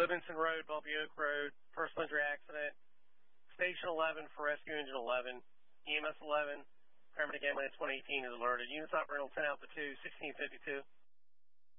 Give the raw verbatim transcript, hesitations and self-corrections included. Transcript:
Livingston Road, Bumpy Oak Road, personal injury accident. Station eleven for rescue engine eleven. E M S eleven, paramedic ambulance twenty eighteen is alerted. Units operating on ten Alpha two, sixteen fifty-two.